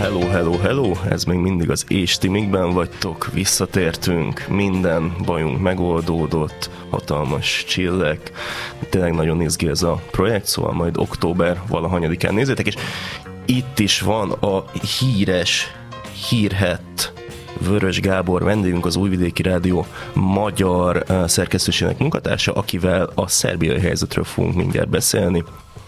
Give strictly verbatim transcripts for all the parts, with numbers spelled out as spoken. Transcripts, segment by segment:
Hello, hello, hello, ez még mindig az És ti mikben vagytok, visszatértünk, minden bajunk megoldódott, hatalmas csillek, tényleg nagyon izgi ez a projekt, szóval majd október valahanyadikán nézzétek, és itt is van a híres, hírhett Vörös Gábor vendégünk, az Újvidéki Rádió magyar szerkesztőségének munkatársa, akivel a szerbiai helyzetről fogunk mindjárt beszélni.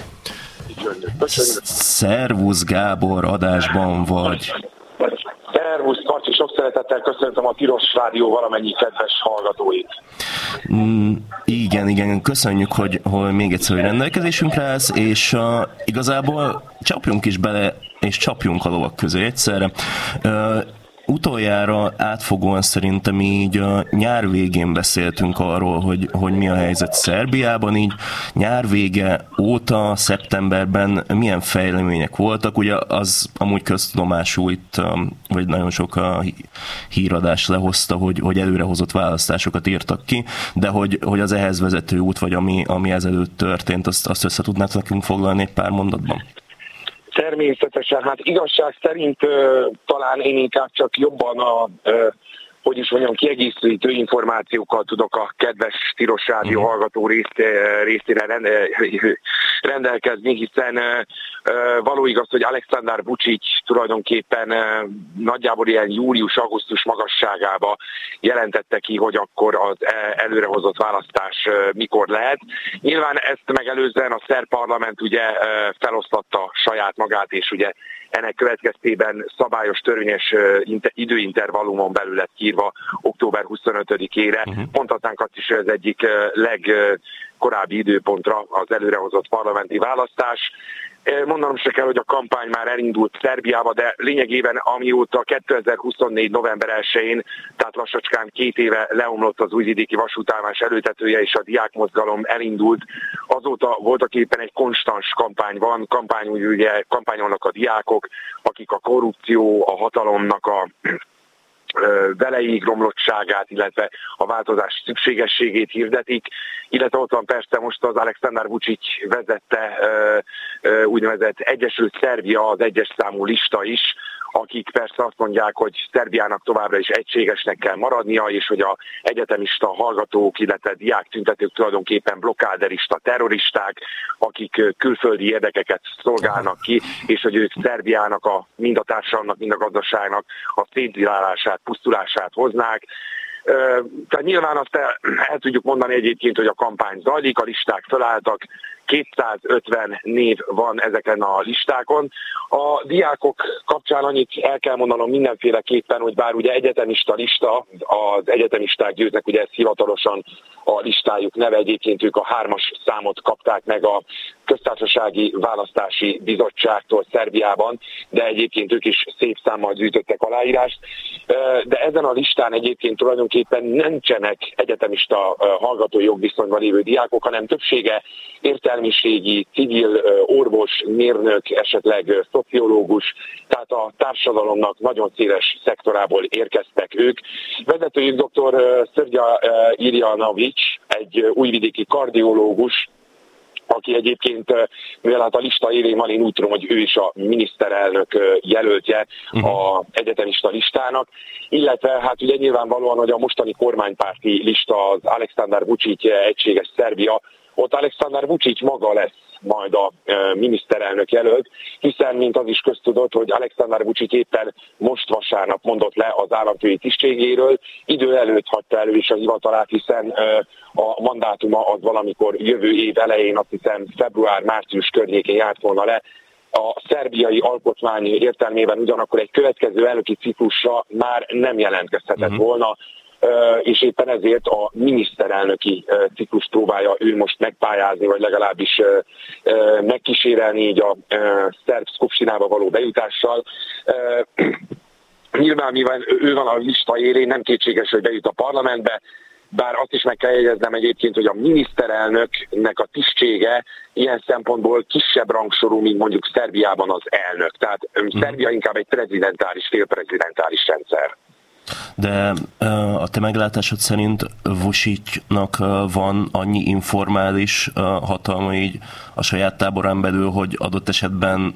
Szervusz Gábor, adásban vagy. Szervusz, Karcsi, sok szeretettel köszöntöm a Tilos Rádió valamennyi kedves hallgatóit. Mm, igen, igen, köszönjük, hogy, hogy még egyszer hogy rendelkezésünkre állsz, és uh, igazából csapjunk is bele, és csapjunk a lovak közé egyszerre. Uh, Utoljára átfogóan szerintem így a nyár végén beszéltünk arról, hogy, hogy mi a helyzet Szerbiában, így nyár vége óta, szeptemberben milyen fejlemények voltak, ugye az amúgy köztudomású itt, vagy nagyon sok a híradás lehozta, hogy, hogy előrehozott választásokat írtak ki, de hogy, hogy az ehhez vezető út, vagy ami, ami ezelőtt történt, azt, azt össze tudnád nekünk foglalni egy pár mondatban? Természetesen, hát igazság szerint uh, talán én inkább csak jobban a, uh, hogy is mondjam, kiegészítő információkkal tudok a kedves Tilos Rádió uh-huh. hallgató részt, uh, részére rende, rendelkezni, hiszen uh, uh, való igaz, hogy Aleksandar Vučić tulajdonképpen uh, nagyjából ilyen július-augusztus magasságába jelentette ki, hogy akkor az előrehozott választás uh, mikor lehet. Nyilván ezt megelőzően a szerb parlament ugye uh, feloszlatta saját magát, és ugye ennek következtében szabályos törvényes időintervallumon belül lett írva október huszonötödikére. Uh-huh. Mondhatnánk azt is, hogy ez egyik legkorábbi időpontra az előrehozott parlamenti választás. Mondanom se kell, hogy a kampány már elindult Szerbiába, de lényegében amióta kétezer-huszonnégy november elsején, tehát lassacskán két éve leomlott az újvidéki vasútállomás előtetője és a diákmozgalom elindult, azóta voltak éppen egy konstans kampány van, kampány, ugye, kampányolnak a diákok, akik a korrupció, a hatalomnak a veleig romlottságát, illetve a változás szükségességét hirdetik, illetve ott van persze most az Aleksandar Vučić vezette úgynevezett Egyesült Szerbia, az egyes számú lista is, akik persze azt mondják, hogy Szerbiának továbbra is egységesnek kell maradnia, és hogy az egyetemista hallgatók, illetve diáktüntetők tulajdonképpen blokkáderista terroristák, akik külföldi érdekeket szolgálnak ki, és hogy ők Szerbiának, a, mind a társadalomnak, mind a gazdaságnak a szétzilálását, pusztulását hoznák. Tehát nyilván azt el, el tudjuk mondani egyébként, hogy a kampány zajlik, a listák felálltak, kétszázötven név van ezeken a listákon. A diákok kapcsán annyit el kell mondanom mindenféleképpen, hogy bár ugye egyetemista lista, az egyetemisták győznek, ugye ez hivatalosan a listájuk neve, egyébként ők a hármas számot kapták meg a Köztársasági Választási Bizottságtól Szerbiában, de egyébként ők is szép számmal gyűjtöttek aláírást. De ezen a listán egyébként tulajdonképpen nincsenek egyetemista hallgatói jogviszonyban lévő diákok, hanem többsége értelmiségi, civil, orvos, mérnök, esetleg szociológus, tehát a társadalomnak nagyon széles szektorából érkeztek ők. Vezetőjük dr. Srđan Irjanović, egy újvidéki kardiológus, aki egyébként, mivel hát a lista élén van, én úgy tudom, hogy ő is a miniszterelnök jelöltje uh-huh. az egyetemista listának, illetve hát ugye nyilvánvalóan, hogy a mostani kormánypárti lista, az Aleksandar Vučić Egységes Szerbia, ott Aleksandar Vučić maga lesz majd a miniszterelnök jelölt, hiszen, mint az is köztudott, hogy Aleksandar Vučić éppen most vasárnap mondott le az államfői tisztségéről, idő előtt hagyta elő is a hivatalát, hiszen a mandátuma az valamikor jövő év elején, azt hiszem február-március környékén járt volna le. A szerbiai alkotmány értelmében ugyanakkor egy következő elnöki ciklusra már nem jelentkezhetett uh-huh. volna, és éppen ezért a miniszterelnöki ciklus próbálja ő most megpályázni, vagy legalábbis megkísérelni így a szerb Skupštinába való bejutással. Nyilván, mivel ő van a lista élén, nem kétséges, hogy bejut a parlamentbe, bár azt is meg kell jegyeznem egyébként, hogy a miniszterelnöknek a tisztsége ilyen szempontból kisebb rangsorú, mint mondjuk Szerbiában az elnök. Tehát Szerbia inkább egy prezidentális, félprezidentális rendszer. De a te meglátásod szerint Vučićnak van annyi informális hatalma így a saját táborán belül, hogy adott esetben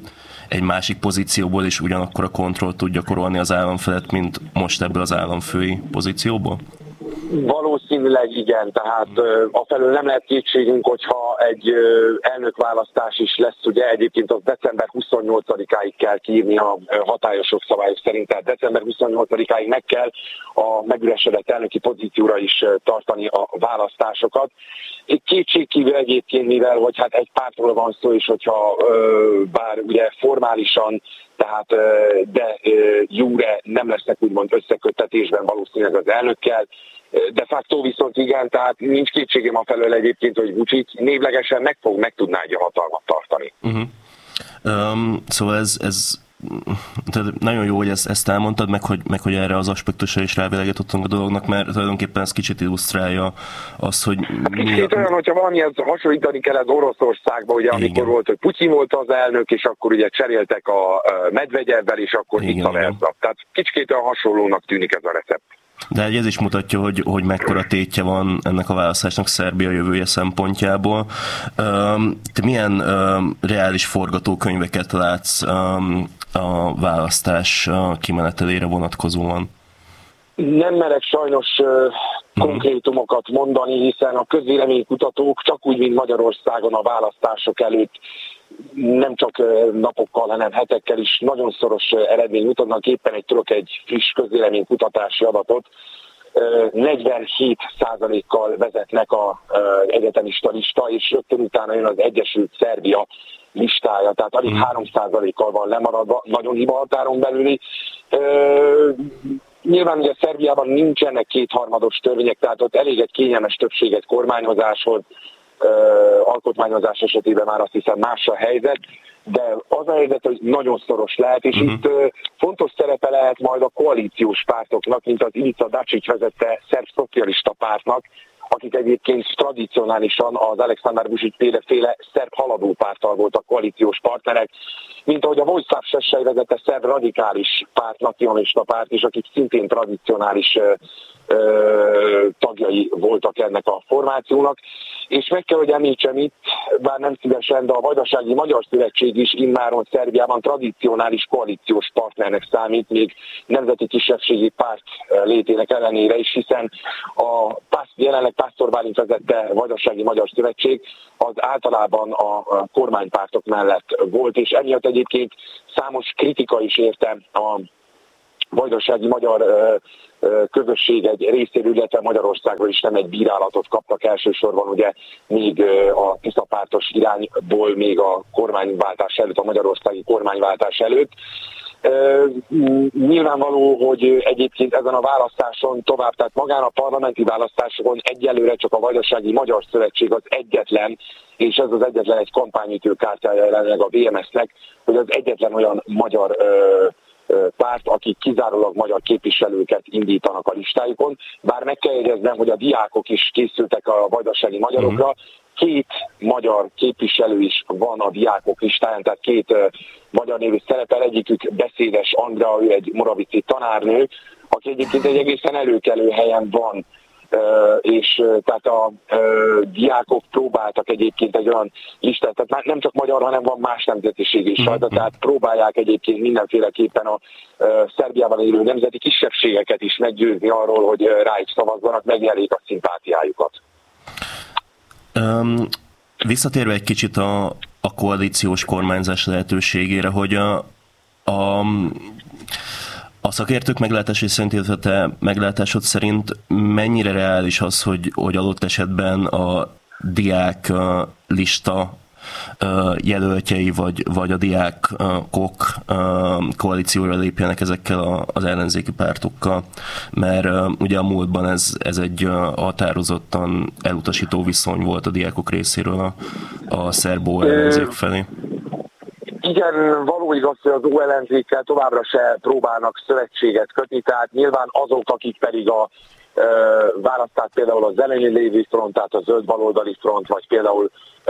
egy másik pozícióból is ugyanakkor a kontrollt tud gyakorolni az állam felett, mint most ebből az államfői pozícióból? Valószínűleg igen, tehát afelől nem lehet kétségünk, hogyha egy elnökválasztás is lesz, ugye egyébként az december huszonnyolcadikáig kell kiírni a hatályos jogszabályok szerint, tehát december huszonnyolcadikáig meg kell a megüresedett elnöki pozícióra is tartani a választásokat. Kétségkívül egyébként, mivel hogy hát egy pártról van szó, és hogyha bár ugye formálisan, tehát de jure nem lesznek úgymond összeköttetésben valószínűleg az elnökkel, de facto viszont igen, tehát nincs kétségem afelől egyébként, hogy Vučić névlegesen meg fog, meg tudná egy hatalmat tartani. Uh-huh. Um, szóval ez, ez tehát nagyon jó, hogy ezt, ezt elmondtad, meg hogy, meg hogy erre az aspektusra is rávilágítottunk a dolognak, mert tulajdonképpen ez kicsit illusztrálja azt, hogy... Hát kicsit olyan, hogyha valamihez hasonlítani kell az Oroszországba, ugye, amikor igen. volt, hogy Putyin volt az elnök, és akkor ugye cseréltek a Medvegyevvel, és akkor itt a verza. Tehát kicsit olyan hasonlónak tűnik ez a recept. De ez is mutatja, hogy, hogy mekkora tétje van ennek a választásnak Szerbia jövője szempontjából. Te milyen reális forgatókönyveket látsz a választás kimenetelére vonatkozóan? Nem merek sajnos konkrétumokat mondani, hiszen a közvéleménykutatók csak úgy, mint Magyarországon a választások előtt nem csak napokkal, hanem hetekkel is nagyon szoros eredmény mutatnak. Éppen egy tudok egy friss közvéleménykutatási adatot. negyvenhét százalékkal vezetnek az egyetemista lista, és rögtön utána jön az Egyesült Szerbia listája, tehát alig három százalékkal van lemaradva, nagyon hibahatáron belüli. Nyilván ugye Szerbiában nincsenek kétharmados törvények, tehát ott elég egy kényelmes többséget kormányozáshoz, alkotmányozás esetében már azt hiszem más a helyzet, de az a helyzet, hogy nagyon szoros lehet, és uh-huh. itt fontos szerepe lehet majd a koalíciós pártoknak, mint az Ivica Dačić vezette szerb szocialista pártnak, akik egyébként tradicionálisan az Aleksandar Vučić féle szerb haladó párttal voltak koalíciós partnerek, mint ahogy a Vojislav Šešelj vezette szerb radikális párt, nacionalista párt, és akik szintén tradicionális ö, ö, tagjai voltak ennek a formációnak. És meg kell, hogy említsem itt, bár nem szívesen, de a Vajdasági Magyar Szövetség is immáron Szerbiában tradicionális koalíciós partnernek számít, még nemzeti kisebbségi párt létének ellenére is, hiszen a PASZ, jelenleg Pásztor Bálint vezette Vajdasági Magyar Szövetség az általában a kormánypártok mellett volt, és emiatt egyébként számos kritika is érte a vajdasági magyar közösség egy részéről, illetve Magyarországról is nem egy bírálatot kaptak elsősorban, ugye még a tiszapártos irányból, még a kormányváltás előtt, a magyarországi kormányváltás előtt. Nyilvánvaló, hogy egyébként ezen a választáson tovább, tehát magán a parlamenti választásokon egyelőre csak a Vajdasági Magyar Szövetség az egyetlen, és ez az egyetlen egy kampányütőkártyája jelenleg a vé em es-nek, hogy az egyetlen olyan magyar párt, akik kizárólag magyar képviselőket indítanak a listájukon. Bár meg kell jegyeznem, hogy a diákok is készültek a vajdasági magyarokra. Két magyar képviselő is van a diákok listáján, tehát két uh, magyar névű szerepel, egyikük Beszédes Andrea, ő egy moravici tanárnő, aki egyébként egy egészen előkelő helyen van. Uh, és uh, tehát a uh, diákok próbáltak egyébként egy olyan listát, tehát nem csak magyar, hanem van más nemzetiség is rajta, mm-hmm. tehát próbálják egyébként mindenféleképpen a uh, Szerbiában élő nemzeti kisebbségeket is meggyőzni arról, hogy uh, rájuk szavazzanak, megnyerjék a szimpátiájukat. Um, visszatérve egy kicsit a, a koalíciós kormányzás lehetőségére, hogy a, a A szakértők meglátásai szerint, illetve te meglátásod szerint mennyire reális az, hogy, hogy adott esetben a diák lista jelöltjei, vagy, vagy a diákok koalícióra lépjenek ezekkel az ellenzéki pártokkal, mert ugye a múltban ez, ez egy határozottan elutasító viszony volt a diákok részéről a, a szerb ellenzék felé. Igen, való igaz, hogy az o el en zé-kkel továbbra se próbálnak szövetséget kötni, tehát nyilván azok, akik pedig a e, választják például a Zeleni Lévi front, tehát a zöld baloldali front, vagy például e,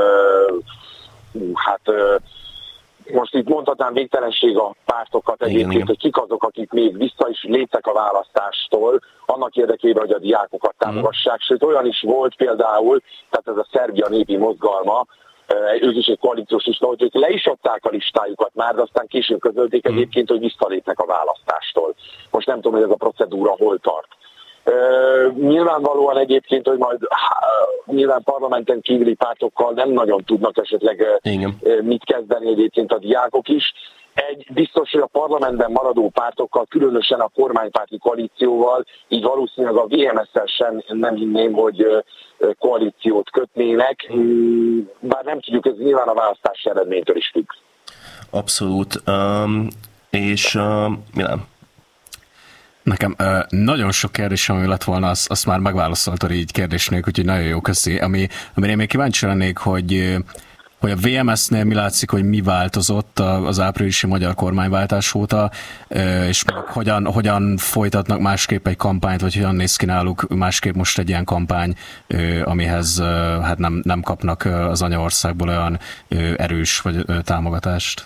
hát e, most itt mondhatnám végtelenség a pártokat egyébként, igen, hogy kik azok, akik még vissza is léptek a választástól, annak érdekében, hogy a diákokat támogassák. Sőt, olyan is volt például, tehát ez a Szerbia népi mozgalma, ők is egy koalíciós lista, hogy ők le is adták a listájukat már, de aztán később közölték egyébként, hogy visszalépnek a választástól. Most nem tudom, hogy ez a procedúra hol tart. Uh, nyilvánvalóan egyébként, hogy majd uh, nyilván parlamenten kívüli pártokkal nem nagyon tudnak esetleg uh, mit kezdeni egyébként a diákok is. Egy biztos, hogy a parlamentben maradó pártokkal, különösen a kormánypárti koalícióval, így valószínűleg a vé em es-szel sem nem hinném, hogy uh, koalíciót kötnének, um, bár nem tudjuk, ez nyilván a választási eredménytől is függ. Abszolút. Um, és uh, mi nem? Nekem ö, nagyon sok kérdésem, ami lett volna, azt, azt már megválaszoltad így kérdés nélkül, úgyhogy nagyon jó, köszi. Ami, amire én még kíváncsi lennék, hogy, hogy a vé em es-nél mi látszik, hogy mi változott az áprilisi magyar kormányváltás óta, és hogyan, hogyan folytatnak másképp egy kampányt, vagy hogyan néz ki náluk másképp most egy ilyen kampány, amihez hát nem, nem kapnak az anyaországból olyan erős vagy támogatást.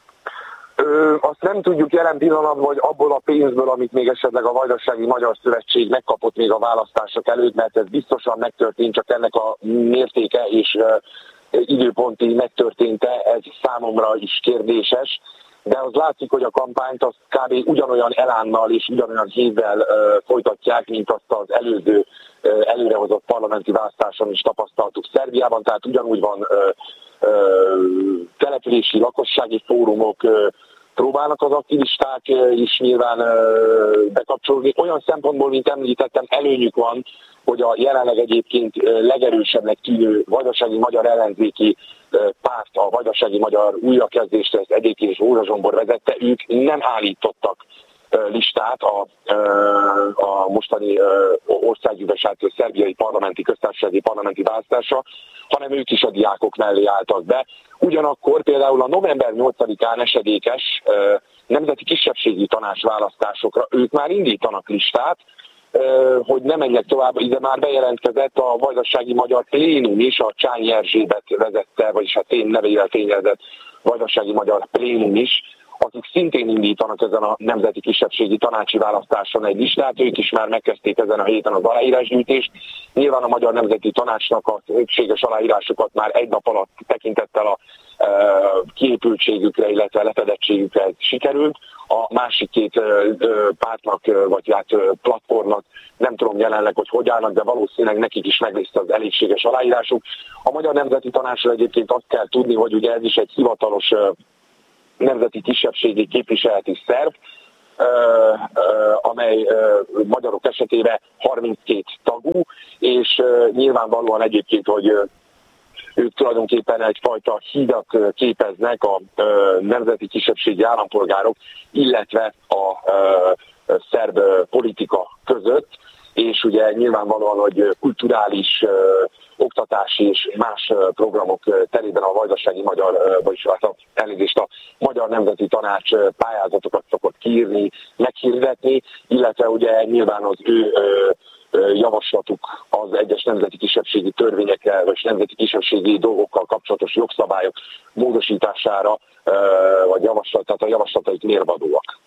Ö, azt nem tudjuk jelen pillanatban, hogy abból a pénzből, amit még esetleg a Vajdasági Magyar Szövetség megkapott még a választások előtt, mert ez biztosan megtörtént, csak ennek a mértéke és ö, időponti megtörténte, ez számomra is kérdéses, de az látszik, hogy a kampányt az kb. Ugyanolyan elánnal és ugyanolyan hívvel ö, folytatják, mint azt az előző ö, előrehozott parlamenti választáson is tapasztaltuk Szerbiában, tehát ugyanúgy van ö, ö, települési lakossági fórumok, ö, próbálnak az aktivisták is nyilván bekapcsolódni. Olyan szempontból, mint említettem, előnyük van, hogy a jelenleg egyébként legerősebbnek tűnő vajdasági magyar ellenzéki párt, a Vajdasági Magyar Újrakezdést, ezt egyébként is Óra Zsombor vezette, ők nem állítottak listát a, a mostani országgyűlés által szerbiai parlamenti köztársasági parlamenti választásra, hanem ők is a diákok mellé álltak be. Ugyanakkor például a november nyolcadikán esedékes nemzeti kisebbségi tanács választásokra ők már indítanak listát, hogy ne menjek tovább, ide már bejelentkezett a Vajdasági Magyar Plénum is, a Csányi Erzsébet vezette, vagyis a tén nevével fényezett Vajdasági Magyar Plénum is, akik szintén indítanak ezen a nemzeti kisebbségi tanácsi választáson egy listát, ők is már megkezdték ezen a héten az aláírásgyűjtést. Nyilván a Magyar Nemzeti Tanácsnak a szükséges aláírásokat már egy nap alatt tekintettel a e, kiépültségükre, illetve lefedettségükre sikerült. A másik két e, pártnak, vagy hát platformnak nem tudom jelenleg, hogy hogy állnak, de valószínűleg nekik is meglészt az elégséges aláírásuk. A Magyar Nemzeti Tanácsról egyébként azt kell tudni, hogy ugye ez is egy hivatalos nemzeti kisebbségi képviseleti szerv, amely magyarok esetében harminckét tagú, és nyilvánvalóan egyébként, hogy ők tulajdonképpen egyfajta hídat képeznek a nemzeti kisebbségi állampolgárok, illetve a szerb politika között, és ugye nyilvánvalóan, hogy kulturális, oktatási és más programok terében a Vajdasági Magyar, vagyis a, elnézést, a Magyar Nemzeti Tanács pályázatokat szokott kiírni, meghirdetni, illetve ugye nyilván az ő javaslatuk az egyes nemzeti kisebbségi törvényekkel, vagy nemzeti kisebbségi dolgokkal kapcsolatos jogszabályok módosítására, vagy javaslat, tehát a javaslataik mérvadóak.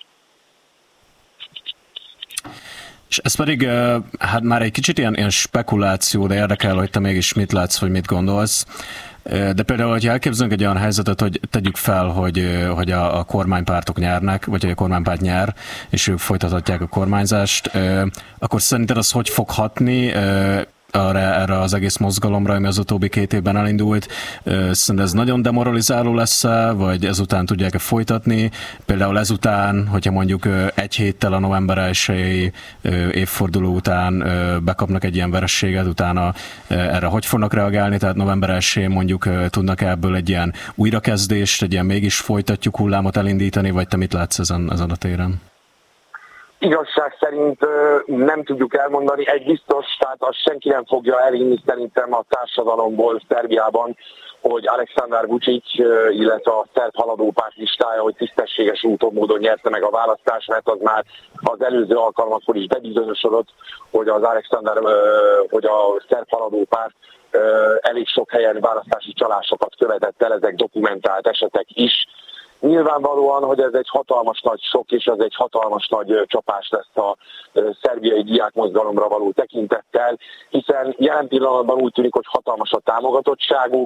És ez pedig hát már egy kicsit ilyen, ilyen spekuláció, de érdekel, hogy te mégis mit látsz, vagy mit gondolsz. De például, hogyha elképzelünk egy olyan helyzetet, hogy tegyük fel, hogy, hogy a, a kormánypártok nyernek, vagy hogy a kormánypárt nyer, és ők folytathatják a kormányzást, akkor szerinted az hogy fog hatni arra, erre az egész mozgalomra, ami az utóbbi két évben elindult? Szerintem ez nagyon demoralizáló lesz-e, vagy ezután tudják-e folytatni? Például ezután, hogyha mondjuk egy héttel a november elsejei évforduló után bekapnak egy ilyen verességet, utána erre hogy fognak reagálni? Tehát november elsején mondjuk tudnak ebből egy ilyen újrakezdést, egy ilyen mégis folytatjuk hullámot elindítani, vagy te mit látsz ezen, ezen a téren? Igazság szerint nem tudjuk elmondani, egy biztos, tehát azt senki nem fogja elhinni szerintem a társadalomból Szerbiában, hogy Aleksandar Vučić, illetve a szerb haladó párt listája, hogy tisztességes úton módon nyerte meg a választást, mert az már az előző alkalmakkor is bebizonyosodott, hogy az Aleksandar, hogy a szerb haladó párt elég sok helyen választási csalásokat követett el, ezek dokumentált esetek is. Nyilvánvalóan, hogy ez egy hatalmas nagy sok, és ez egy hatalmas nagy csapás lesz a szerbiai diákmozgalomra való tekintettel, hiszen jelen pillanatban úgy tűnik, hogy hatalmas a támogatottságuk,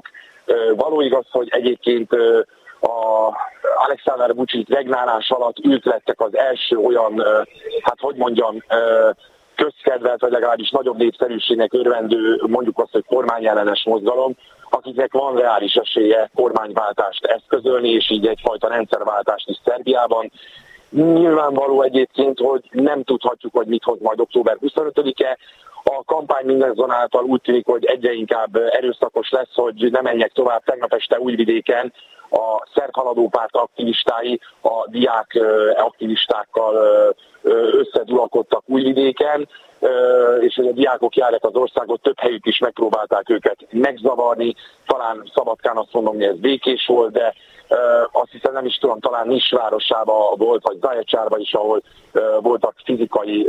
Való igaz, hogy egyébként a Alexander Vučić regnálás alatt ők lettek az első olyan, hát hogy mondjam, közkedvelt, vagy legalábbis nagyobb népszerűségnek örvendő, mondjuk azt, hogy kormányellenes mozgalom, akiknek van reális esélye kormányváltást eszközölni, és így egyfajta rendszerváltást is Szerbiában. Nyilvánvaló egyébként, hogy nem tudhatjuk, hogy mit hoz majd október huszonötödike. A kampány mindazonáltal úgy tűnik, hogy egyre inkább erőszakos lesz, hogy ne menjek tovább. Tegnap este Újvidéken a szerb haladópárt aktivistái a diák aktivistákkal összedulakodtak Újvidéken, és hogy a diákok járják az országot, több helyük is megpróbálták őket megzavarni. Talán Szabadkán azt mondom, hogy ez békés volt, de azt hiszem nem is tudom, talán Nis városában volt, vagy Zajecsárban is, ahol voltak fizikai,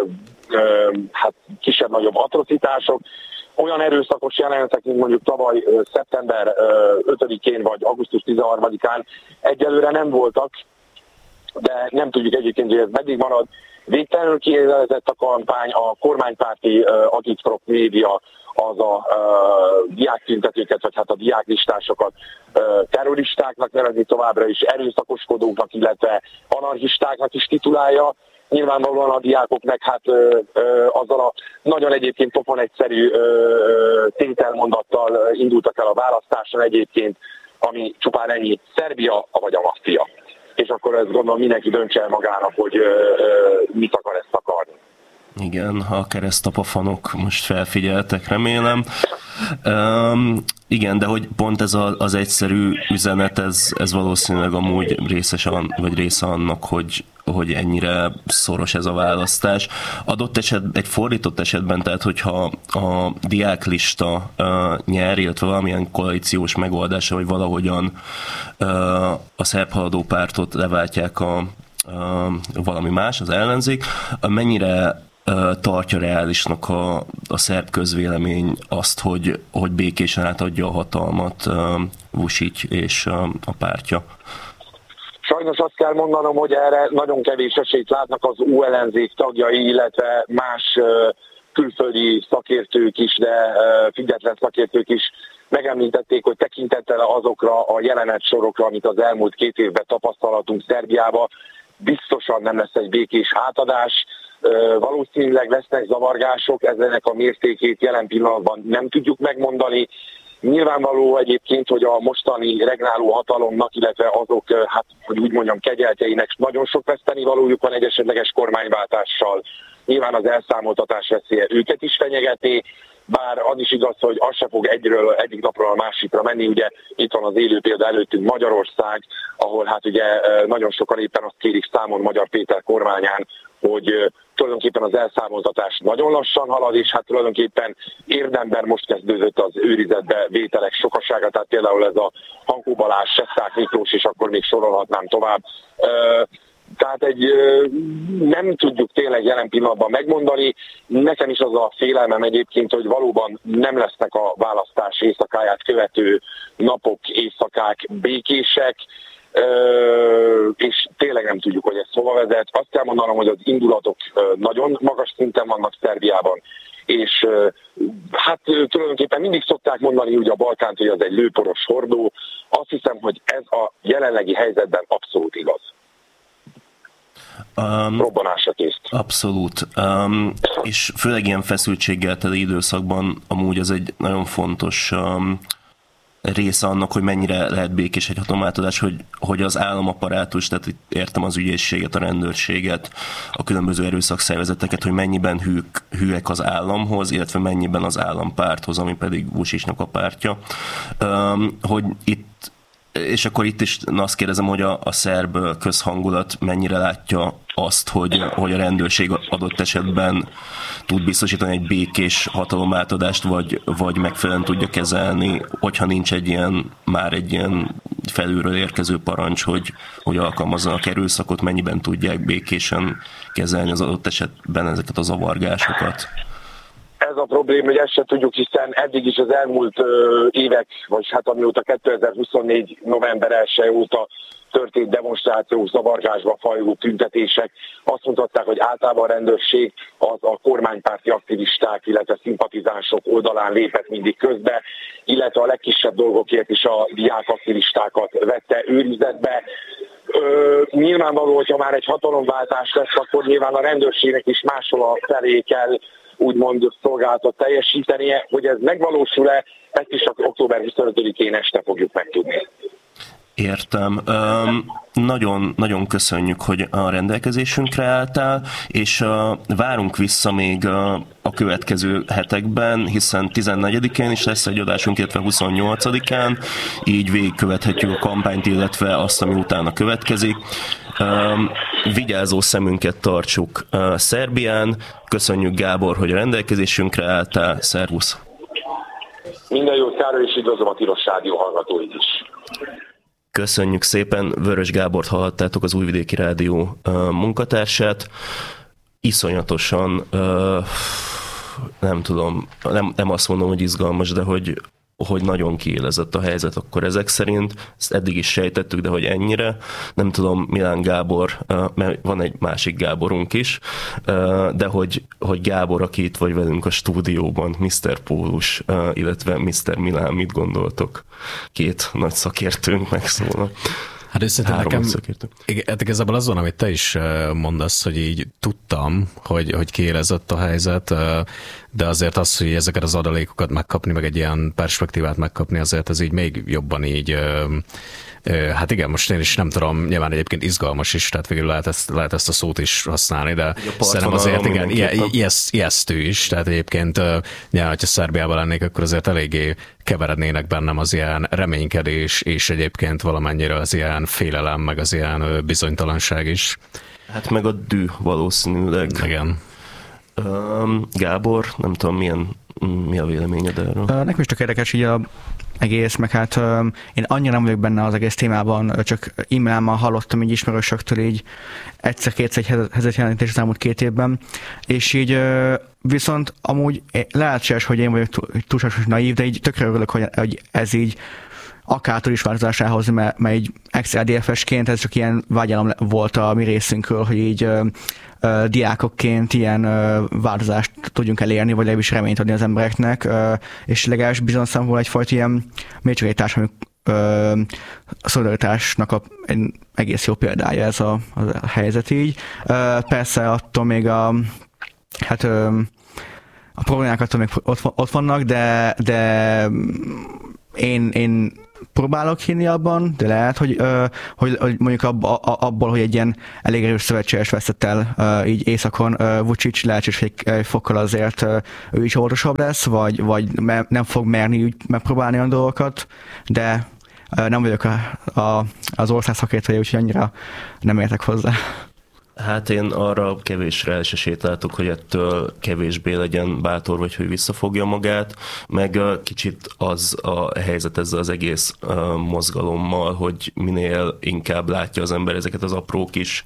hát kisebb-nagyobb atrocitások. Olyan erőszakos jelenetek, mint mondjuk tavaly szeptember ötödikén vagy augusztus tizenharmadikán egyelőre nem voltak, de nem tudjuk egyébként, hogy ez meddig marad. Végtelenül kiélezett a kampány, a kormánypárti uh, Agitprop média az a uh, diáktüntetőket, vagy hát a diáklistásokat uh, terroristáknak nevezi, továbbra is erőszakoskodóknak, illetve anarchistáknak is titulálja. Nyilvánvalóan a diákok meg hát ö, ö, azzal a nagyon egyébként pofon egyszerű ö, tételmondattal indultak el a választáson egyébként, ami csupán ennyi: Szerbia vagy a maffia. És akkor ezt gondolom mindenki döntse el magának, hogy ö, ö, mit akar ezt akarni. Igen, ha a keresztapafanok most felfigyeltek, remélem. Um, igen, de hogy pont ez a, az egyszerű üzenet, ez, ez valószínűleg amúgy részes, vagy része annak, hogy, hogy ennyire szoros ez a választás. Adott eset, egy fordított esetben, tehát hogyha a diáklista uh, nyer, illetve valamilyen koalíciós megoldása, vagy valahogyan uh, a szerb haladó pártot leváltják a, uh, valami más, az ellenzék, mennyire tartja reálisnak a, a szerb közvélemény azt, hogy, hogy békésen átadja a hatalmat uh, Vučić és uh, a pártja? Sajnos azt kell mondanom, hogy erre nagyon kevés esélyt látnak az u ellenzék tagjai, illetve más uh, külföldi szakértők is, de uh, független szakértők is megemlítették, hogy tekintettel azokra a jelenetsorokra, amit az elmúlt két évben tapasztalatunk Szerbiában, biztosan nem lesz egy békés átadás. Valószínűleg lesznek zavargások, ezeknek a mértékét jelen pillanatban nem tudjuk megmondani. Nyilvánvaló egyébként, hogy a mostani regnáló hatalomnak, illetve azok, hát hogy úgy mondjam, kegyeltjeinek nagyon sok vesztenivalójuk van egy esetleges kormányváltással. Nyilván az elszámoltatás veszélye őket is fenyegeti, bár az is igaz, hogy az se fog egyről, egyik napról a másikra menni. Ugye itt van az élő példa előttünk Magyarország, ahol hát ugye nagyon sokan éppen azt kérik számon Magyar Péter kormányán, hogy tulajdonképpen az elszámoltatás nagyon lassan halad, és hát tulajdonképpen érdemben most kezdődött az őrizetbe vételek sokasága, tehát például ez a Hankó Balázs, Sesták Miklós, és akkor még sorolhatnám tovább. Tehát egy, nem tudjuk tényleg jelen pillanatban megmondani. Nekem is az a félelmem egyébként, hogy valóban nem lesznek a választás éjszakáját követő napok, éjszakák békések, és tényleg nem tudjuk, hogy ez hova vezet. Azt kell mondanom, hogy az indulatok nagyon magas szinten vannak Szerbiában, és hát tulajdonképpen mindig szokták mondani ugye a Balkánt, hogy az egy lőporos hordó. Azt hiszem, hogy ez a jelenlegi helyzetben abszolút igaz. Um, Robbanásra kész. Abszolút. Um, és főleg ilyen feszültséggel teli időszakban amúgy ez egy nagyon fontos um, része annak, hogy mennyire lehet békés egy hatalomátadás, hogy, hogy az államaparátus, tehát itt értem az ügyészséget, a rendőrséget, a különböző erőszakszervezeteket, hogy mennyiben hűk, hűek az államhoz, illetve mennyiben az állampárthoz, ami pedig Vučićnak a pártja. Um, hogy itt És akkor itt is azt kérdezem, hogy a, a szerb közhangulat mennyire látja azt, hogy, hogy a rendőrség adott esetben tud biztosítani egy békés hatalomátadást, vagy, vagy megfelelően tudja kezelni, hogyha nincs egy ilyen, már egy ilyen felülről érkező parancs, hogy, hogy alkalmazzanak erőszakot, mennyiben tudják békésen kezelni az adott esetben ezeket a zavargásokat. Ez a probléma, hogy ezt se tudjuk, hiszen eddig is az elmúlt ö, évek, vagy hát amióta kétezer-huszonnégy november elseje óta történt demonstrációk, zavargásba fajuló tüntetések azt mutatták, hogy általában a rendőrség az a kormánypárti aktivisták, illetve szimpatizánsok oldalán lépett mindig közbe, illetve a legkisebb dolgokért is a diák aktivistákat vette őrizetbe. Ö, nyilvánvaló, hogyha már egy hatalomváltás lesz, akkor nyilván a rendőrségnek is máshol a felé kell úgymond szolgálatot teljesítenie, hogy ez megvalósul-e, ezt is október huszonötödikén este fogjuk megtudni. Értem. Um, nagyon, nagyon köszönjük, hogy a rendelkezésünkre álltál, és uh, várunk vissza még uh, a következő hetekben, hiszen tizennegyedikén is lesz egy adásunk, illetve huszonnyolcadikán, így végigkövethetjük a kampányt, illetve azt, ami utána következik. Um, vigyázó szemünket tartsuk uh, Szerbián. Köszönjük, Gábor, hogy a rendelkezésünkre álltál. Szervusz! Minden jót, Károly, és üdvözlöm a Tilos Rádió hallgatóit is! Köszönjük szépen, Vörös Gábort hallhattátok, az Újvidéki Rádió uh, munkatársát. Iszonyatosan, uh, nem tudom, nem, nem azt mondom, hogy izgalmas, de hogy, hogy nagyon kiélezett a helyzet akkor ezek szerint. Ezt eddig is sejtettük, de hogy ennyire. Nem tudom, Milán Gábor, uh, mert van egy másik Gáborunk is, uh, de hogy, hogy Gábor, aki itt vagy velünk a stúdióban, miszter Pólus, uh, illetve miszter Milán, mit gondoltok? Két nagy szakértőnk megszólnak. Hát őszintén nekem, igazából az van, amit te is mondasz, hogy így tudtam, hogy, hogy kiélezett a helyzet, de azért az, hogy ezeket az adalékokat megkapni, meg egy ilyen perspektívát megkapni, azért ez így még jobban így, hát igen, most én is nem tudom, nyilván egyébként izgalmas is, tehát végül lehet ezt, lehet ezt a szót is használni, de szerintem azért igen, ijeszt, ijesztő is, tehát egyébként nyilván, hogyha Szerbiában lennék, akkor azért eléggé keverednének bennem az ilyen reménykedés, és egyébként valamennyire az ilyen félelem, meg az ilyen bizonytalanság is. Hát meg a dű valószínűleg. Igen. Um, Gábor, nem tudom, milyen, mi a véleményed erről? Nekem is csak érdekes így a egész, meg hát um, én annyira nem vagyok benne az egész témában, csak e-mailemmel hallottam így ismerősöktől így egyszer-kétszer egy helyzetjelentés az elmúlt két évben, és így uh, viszont amúgy lehetséges, hogy én vagyok túlságosan naív, de így tökre örülök, hogy, hogy ez így akár is változásához, mert, mert így ex er dé ef-esként ez csak ilyen vágyálom volt a mi részünkről, hogy így uh, uh, diákokként ilyen uh, változást tudjunk elérni, vagy legalábbis reményt adni az embereknek, uh, és legalábbis bizonyos számból egyfajta ilyen még csak egy társadalmi uh, szolidaritásnak a, egy egész jó példája ez a, a helyzet így. Uh, persze attól még a hát uh, a problémák attól még ott, ott vannak, de, de én, én próbálok hinni abban, de lehet, hogy, hogy, hogy mondjuk ab, abból, hogy egy ilyen elég erős szövetséges veszett el így északon Vučić, lehetséges, hogy egy fokkal azért ő is óvatosabb lesz, vagy, vagy nem fog merni úgy megpróbálni olyan dolgokat, de nem vagyok a, a, az ország szakértője, úgyhogy annyira nem értek hozzá. Hát én arra kevésre el se sétáltok, hogy ettől kevésbé legyen bátor, vagy hogy visszafogja magát, meg kicsit az a helyzet ezzel az egész mozgalommal, hogy minél inkább látja az ember ezeket az apró kis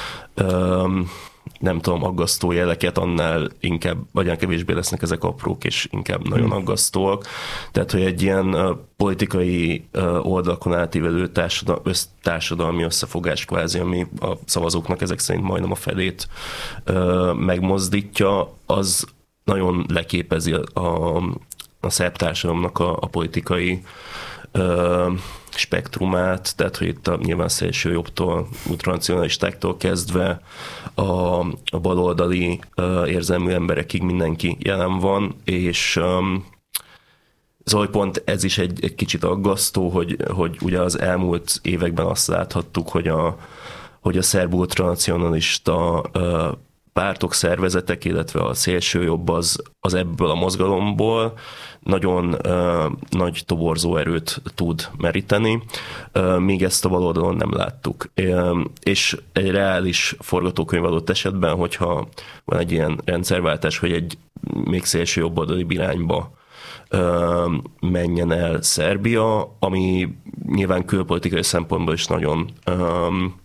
nem tudom, aggasztó jeleket, annál inkább, vagy kevésbé lesznek ezek aprók, és inkább nagyon aggasztóak. Tehát, hogy egy ilyen uh, politikai uh, oldalakon átívelő társadal, össz, társadalmi összefogás kvázi, ami a szavazóknak ezek szerint majdnem a felét uh, megmozdítja, az nagyon leképezi a, a szerb társadalomnak a, a politikai uh, spektrumát, tehát hogy itt a nyilván szélső jobbtól, ultranacionalistáktól kezdve a, a baloldali uh, érzelmű emberekig mindenki jelen van, és um, szóval pont ez is egy, egy kicsit aggasztó, hogy, hogy ugye az elmúlt években azt láthattuk, hogy a, hogy a szerb ultranacionalista uh, pártok, szervezetek, illetve a szélső jobb az, az ebből a mozgalomból nagyon uh, nagy toborzó erőt tud meríteni, uh, míg ezt a baloldalon nem láttuk. Uh, és egy reális forgatókönyv adott esetben, hogyha van egy ilyen rendszerváltás, hogy egy még szélső jobboldali irányba uh, menjen el Szerbia, ami nyilván külpolitikai szempontból is nagyon um,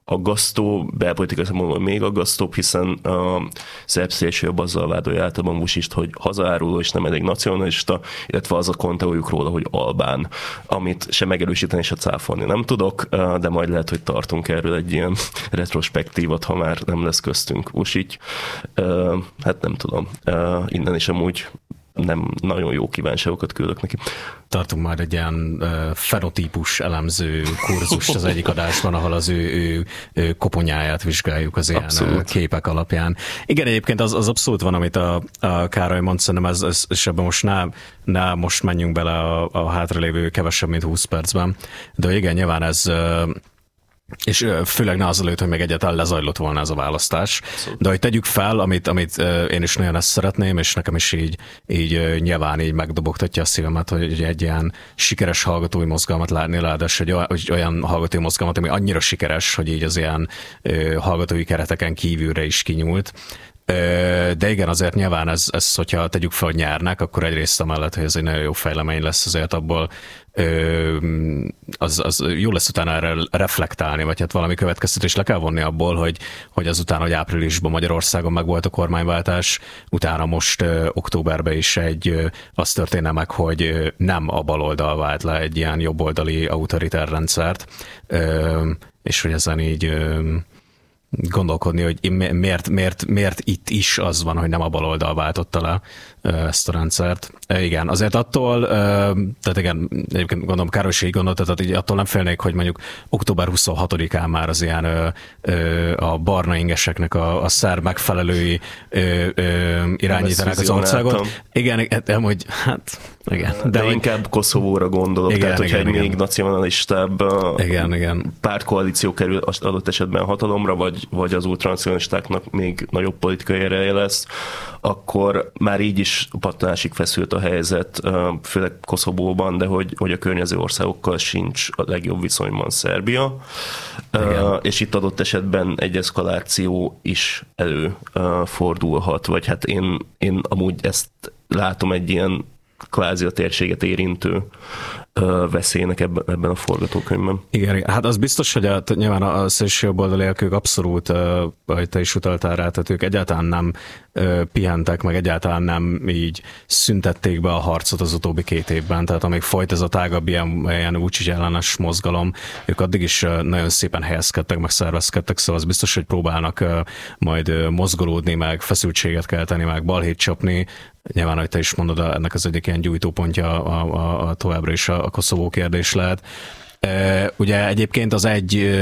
aggasztó, belpolitikai szempontból még aggasztóbb, hiszen a szerb szélsőjobb azzal vádolja általában Vučićt, hogy hazaáruló és nem elég nacionalista, illetve az a konteójuk róla, hogy albán, amit se megerősíteni, se cáfolni nem tudok, de majd lehet, hogy tartunk erről egy ilyen retrospektívat, ha már nem lesz köztünk Vučić. Hát nem tudom. Innen is amúgy nem nagyon jó kívánságokat küldök neki. Tartunk már egy ilyen uh, fenotípus elemző kurzust az egyik adásban, ahol az ő, ő, ő koponyáját vizsgáljuk az ilyen abszolút. Képek alapján. Igen, egyébként az, az abszolút van, amit a, a Károly mond, szerintem ez, ez, és ebben most ne, ne most menjünk bele a, a hátralévő kevesebb, mint húsz percben, de igen, nyilván ez uh, és főleg ne azelőtt, hogy még egyáltalán lezajlott volna ez a választás. Szóval. De hogy tegyük fel, amit, amit én is nagyon ezt szeretném, és nekem is így, így nyilván így megdobogtatja a szívemet, hogy egy ilyen sikeres hallgatói mozgalmat látni, ráadásul egy olyan hallgatói mozgalmat, ami annyira sikeres, hogy így az ilyen hallgatói kereteken kívülre is kinyúlt. De igen, azért nyilván ez, ez, hogyha tegyük fel, hogy nyernek, akkor egyrészt amellett, hogy ez egy nagyon jó fejlemény lesz, azért abból az, az jó lesz utána erre reflektálni, vagy hát valami következtetés le kell vonni abból, hogy, hogy azután, hogy áprilisban Magyarországon meg volt a kormányváltás, utána most októberben is egy, az történne meg, hogy nem a baloldal vált le egy ilyen jobboldali autoritár rendszert, és hogy ezen így gondolkodni, hogy miért, miért, miért itt is az van, hogy nem a baloldal váltotta le ezt a rendszert. Igen, azért attól, tehát igen, egyébként gondolom Károly is így gondolta, tehát így attól nem félnék, hogy mondjuk október huszonhatodikán már az ilyen a barna ingeseknek a, a szerb megfelelői irányítanák az országot. Igen, hogy hát igen. De, de inkább Koszovóra gondolok, igen, tehát hogyha egy még nacionalistább igen, igen. pártkoalíció kerül adott esetben hatalomra, vagy, vagy az ultranacionalistáknak még nagyobb politikai ereje lesz, akkor már így is pattanásig feszült a helyzet, főleg Koszovóban, de hogy, hogy a környező országokkal sincs a legjobb viszonyban Szerbia, igen. És itt adott esetben egy eszkaláció is előfordulhat, vagy hát én, én amúgy ezt látom egy ilyen kvázi a térséget érintő veszélynek ebben, ebben a forgatókönyvben. Igen, hát az biztos, hogy a, nyilván a szélsőjobboldaliak ők abszolút, ahogy te is utaltál rá, tehát ők egyáltalán nem pihentek, meg egyáltalán nem így szüntették be a harcot az utóbbi két évben, tehát amíg folyt ez a tágabb ilyen, ilyen Vučić ellenes mozgalom, ők addig is nagyon szépen helyezkedtek, meg szervezkedtek, szóval az biztos, hogy próbálnak majd mozgolódni, meg feszültséget kelteni, meg balhét csapni. Nyilván, ahogy te is mondod, ennek az egyik ilyen gyújtópontja a, a, a továbbra is a, a Koszovó kérdés lehet. E, ugye egyébként az egy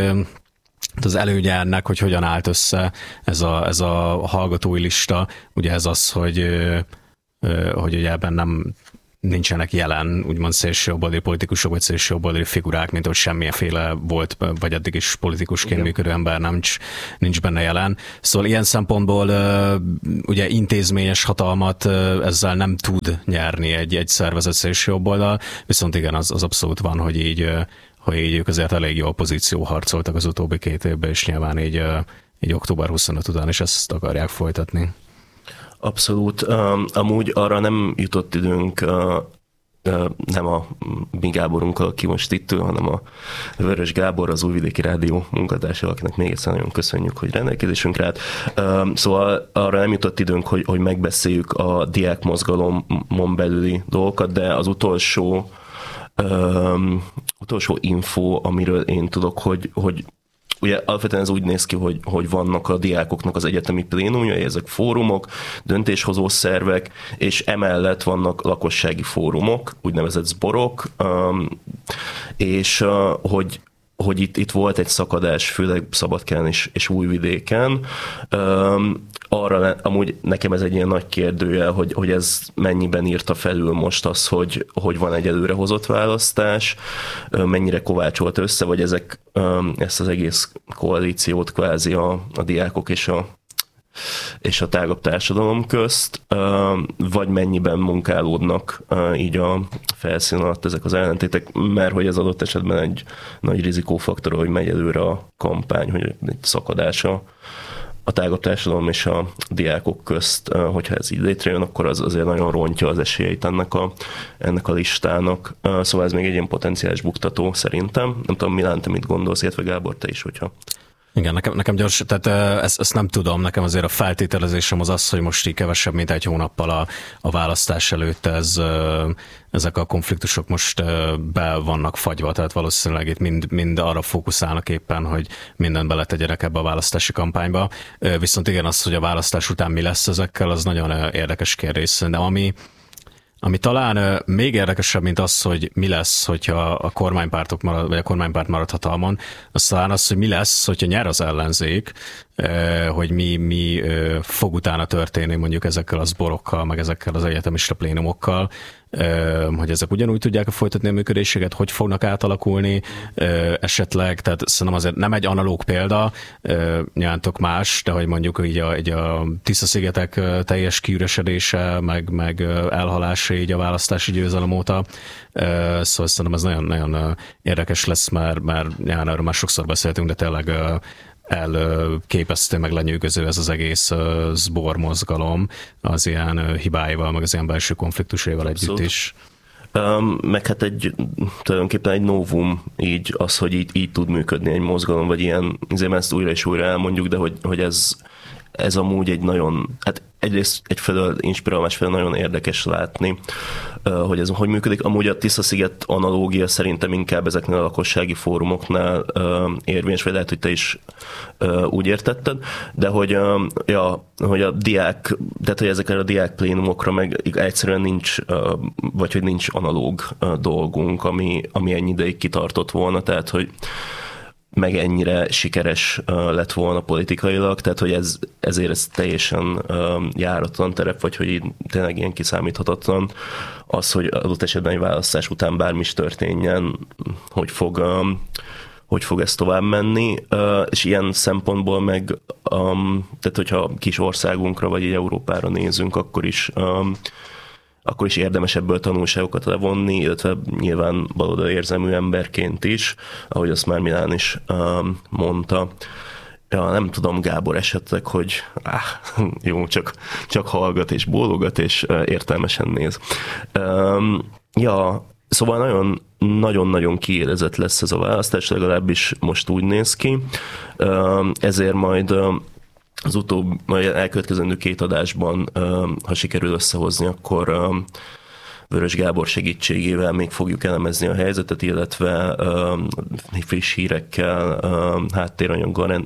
az előnye ennek, hogy hogyan állt össze ez a, ez a hallgatói lista, ugye ez az, hogy, hogy ugye ebben nem nincsenek jelen úgymond szélsőjobboldali politikusok, vagy szélsőjobboldali figurák, mint hogy semmilyenféle volt, vagy eddig is politikusként működő ember nincs, nincs benne jelen. Szóval ilyen szempontból ugye intézményes hatalmat ezzel nem tud nyerni egy, egy szervezet szélsőjobboldal, viszont igen, az, az abszolút van, hogy így, hogy így ők azért elég jó opozíció harcoltak az utóbbi két évben, és nyilván így, így október huszonötödike után is ezt akarják folytatni. Abszolút. Um, amúgy arra nem jutott időnk, uh, uh, nem a mi Gáborunkkal, aki most itt ül, hanem a Vörös Gábor, az Újvidéki Rádió munkatársa, akinek még egyszer nagyon köszönjük, hogy rendelkezésünkre állt. Um, szóval arra nem jutott időnk, hogy, hogy megbeszéljük a diákmozgalomon belüli dolgokat, de az utolsó, um, utolsó info, amiről én tudok, hogy, hogy ugye alapvetően ez úgy néz ki, hogy, hogy vannak a diákoknak az egyetemi plénumjai, ezek fórumok, döntéshozó szervek, és emellett vannak lakossági fórumok, úgynevezett zborok, és hogy hogy itt, itt volt egy szakadás, főleg Szabadkán és, és Újvidéken. Um, arra amúgy nekem ez egy ilyen nagy kérdőjel, hogy, hogy ez mennyiben írta felül most az, hogy, hogy van egy előrehozott választás, mennyire kovácsolt össze, vagy ezek um, ezt az egész koalíciót kvázi a, a diákok és a és a tágabb társadalom közt, vagy mennyiben munkálódnak így a felszín alatt ezek az ellentétek, mert hogy ez adott esetben egy nagy rizikófaktor, hogy megy előre a kampány, hogy egy szakadás a, a tágabb társadalom és a diákok közt, hogyha ez így létrejön, akkor az azért nagyon rontja az esélyeit ennek a, ennek a listának. Szóval ez még egy ilyen potenciális buktató szerintem. Nem tudom, Milán, te mit gondolsz, illetve Gábor, te is, hogyha... Igen, nekem, nekem gyors, tehát ezt, ezt nem tudom, nekem azért a feltételezésem az az, hogy most így kevesebb, mint egy hónappal a, a választás előtt ez, ezek a konfliktusok most be vannak fagyva, tehát valószínűleg itt mind, mind arra fókuszálnak éppen, hogy mindent beletegyenek ebbe a választási kampányba. Viszont igen, az, hogy a választás után mi lesz ezekkel, az nagyon érdekes kérdés. De ami Ami talán még érdekesebb, mint az, hogy mi lesz, hogyha a kormánypártok marad, vagy a kormánypárt marad hatalmon, az talán az, hogy mi lesz, hogyha nyer az ellenzék, hogy mi, mi fog utána történni mondjuk ezekkel az borokkal, meg ezekkel az egyetemista plénumokkal, hogy ezek ugyanúgy tudják folytatni a működéseket, hogy fognak átalakulni esetleg, tehát szerintem azért nem egy analóg példa, nyilvántok más, de hogy mondjuk így a, így a Tisza-szigetek teljes kiüresedése, meg, meg elhalása így a választási győzelem óta, szóval szerintem ez nagyon, nagyon érdekes lesz, mert, mert nyilván erről már sokszor beszéltünk, de tényleg elképesztő, meg lenyűgöző ez az egész zbor mozgalom az ilyen hibáival, meg az ilyen belső konfliktusaival együtt Abszolút. is. Um, meg hát egy, tulajdonképpen egy novum így az, hogy így, így tud működni egy mozgalom, vagy ilyen, azért ezt újra és újra elmondjuk, de hogy, hogy ez, ez amúgy egy nagyon, hát egyrészt egyfelől inspiráló, másfelől nagyon érdekes látni, hogy ez hogy működik. Amúgy a Tisza-sziget analógia szerintem inkább ezeknél a lakossági fórumoknál érvényes, vagy lehet, hogy te is úgy értetted, de hogy, ja, hogy a diák, tehát hogy ezekre a diák plénumokra meg egyszerűen nincs, vagy hogy nincs analóg dolgunk, ami, ami ennyi ideig kitartott volna, tehát hogy meg ennyire sikeres uh, lett volna politikailag, tehát hogy ez, ezért ez teljesen uh, járatlan terep, vagy hogy így tényleg ilyen kiszámíthatatlan az, hogy adott esetben egy választás után bármi is történjen, hogy fog, um, hogy fog ez tovább menni, uh, és ilyen szempontból meg, um, tehát hogyha kis országunkra, vagy egy Európára nézünk, akkor is um, akkor is érdemes ebből tanulságokat levonni, illetve nyilván baloldali érzelmű emberként is, ahogy azt már Milán is um, mondta. Ja, nem tudom, Gábor esetleg, hogy áh, jó, csak, csak hallgat és bólogat, és uh, értelmesen néz. Um, ja, szóval nagyon, nagyon-nagyon kiélezett lesz ez a választás, legalábbis most úgy néz ki. Um, ezért majd um, az utóbb, majd elkövetkezendő két adásban, ha sikerül összehozni, akkor Vörös Gábor segítségével még fogjuk elemezni a helyzetet, illetve friss hírekkel, háttéranyaggal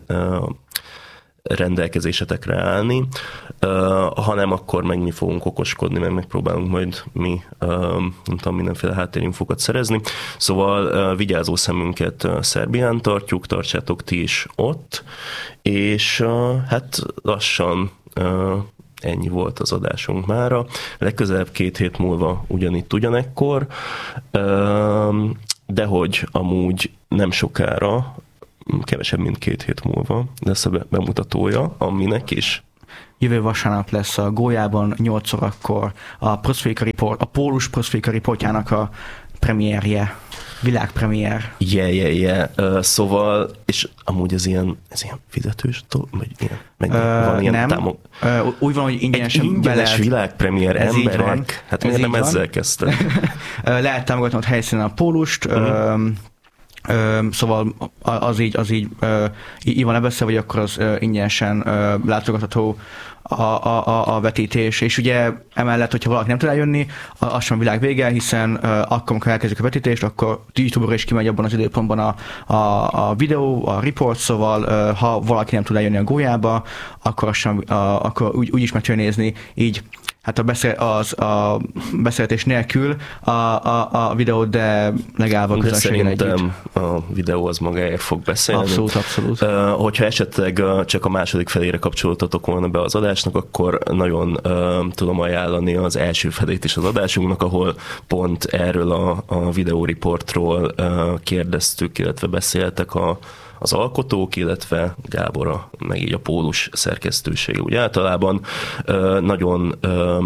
rendelkezésetekre állni, uh, hanem akkor meg mi fogunk okoskodni, meg megpróbálunk majd mi uh, nem tudom, mindenféle háttérinfokat szerezni. Szóval uh, vigyázó szemünket uh, Szerbián tartjuk, tartsátok ti is ott, és uh, hát lassan uh, ennyi volt az adásunk mára. Legközelebb két hét múlva ugyanitt ugyanekkor, uh, de hogy amúgy nem sokára, kevesebb, mint két hét múlva lesz a bemutatója, aminek is. Jövő vasárnap lesz a Gólyában nyolc órakor a, Report, a Pólus Proszféka Reportjának a premierje, világpremier. Yeah, yeah, yeah. Uh, szóval, és amúgy ez ilyen, ez ilyen fizetős, vagy ilyen, meg uh, van ilyen nem. támog... Uh, úgy van, hogy ingyenesen ingyenes bele... világpremier emberek. Hát miért nem ezzel kezdte? Lehet támogatni ott helyszínen a Pólust, uh-huh. uh, Ö, szóval az így, az így, ö, így van ebeszél, vagy akkor az ö, ingyenesen ö, látogatható a, a, a, a vetítés, és ugye emellett, hogyha valaki nem tud eljönni, az sem a világ vége, hiszen ö, akkor, amikor elkezdjük a vetítést, akkor YouTube-ra is kimegy abban az időpontban a, a, a videó, a report, szóval ö, ha valaki nem tud eljönni a Gólyába, akkor, sem, a, akkor úgy, úgy is meg tudja nézni, így hát a, beszél, az, a beszélgetés nélkül a, a, a videó, de legalább a közönséggel együtt. Szerintem a videó az magáért fog beszélni. Abszolút, abszolút. Uh, hogyha esetleg uh, csak a második felére kapcsoltatok volna be az adásnak, akkor nagyon uh, tudom ajánlani az első felét is az adásunknak, ahol pont erről a, a videóriportról uh, kérdeztük, illetve beszéltek a az alkotók, illetve Gábor, meg így a Pólus szerkesztősége. Úgy általában nagyon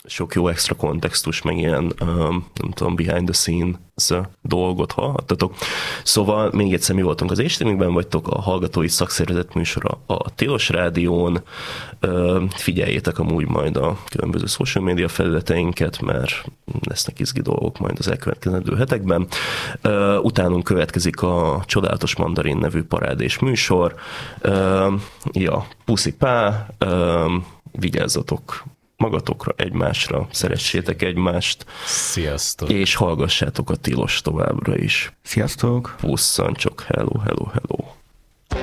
sok jó extra kontextus, meg ilyen, um, nem tudom, behind the scenes dolgot hallhattatok. Szóval még egyszer mi voltunk az Éstrémikben, vagytok a hallgatói szakszervezet műsora a Tilos Rádión. Uh, figyeljétek amúgy majd a különböző social media felületeinket, mert lesznek izgi dolgok majd az elkövetkezendő hetekben. Uh, utánunk következik a Csodálatos Mandarin nevű parádés műsor. Uh, ja, puszi pá, uh, vigyázzatok magatokra, egymásra, szeressétek egymást. Sziasztok! És hallgassátok a Tilos továbbra is. Sziasztok! Pusszancsok, hello, hello, hello!